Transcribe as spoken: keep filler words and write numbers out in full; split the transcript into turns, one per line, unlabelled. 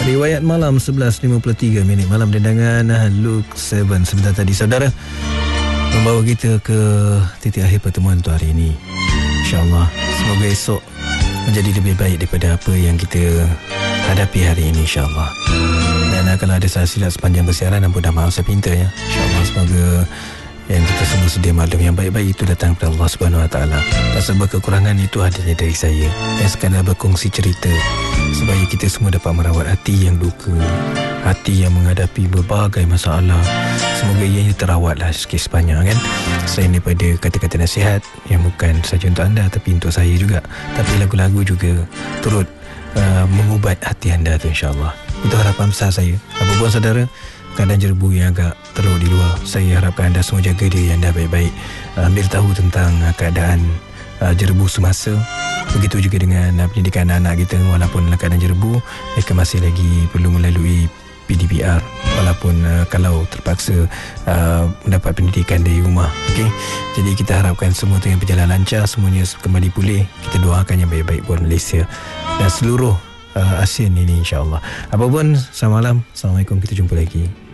Riwayat malam sebelas lima puluh tiga minit malam dendangan Luke tujuh sebentar tadi saudara membawa kita ke titik akhir pertemuan untuk hari ini. InsyaAllah semoga esok menjadi lebih baik daripada apa yang kita hadapi hari ini, insyaAllah. Dan kalau ada salah silap sepanjang bersiaran, ampun dah maaf saya pinta ya. InsyaAllah semoga yang kita semua sedia maklum yang baik-baik itu datang kepada Allah Subhanahu Wa Taala. Dan sebab kekurangan itu adanya dari saya yang sekadar berkongsi cerita supaya kita semua dapat merawat hati yang duka, hati yang menghadapi berbagai masalah. Semoga ianya terawatlah sikit sebanyak kan. Selain daripada kata-kata nasihat yang bukan saja untuk anda tapi untuk saya juga, tapi lagu-lagu juga turut uh, mengubat hati anda tu, insyaAllah. Itu harapan besar saya. Apapun saudara keadaan jerebu yang agak teruk di luar, saya harapkan anda semua jaga diri anda baik-baik, ambil tahu tentang keadaan uh, jerebu semasa. Begitu juga dengan uh, pendidikan anak-anak kita. Walaupun dalam keadaan jerebu, mereka masih lagi perlu melalui P D P R walaupun uh, kalau terpaksa uh, mendapat pendidikan dari rumah. Okay? Jadi kita harapkan semua tu yang berjalan lancar, semuanya kembali pulih. Kita doakan yang baik-baik buat Malaysia dan seluruh uh, ASEAN ini, insyaAllah. Apapun, selamat malam. Assalamualaikum, kita jumpa lagi.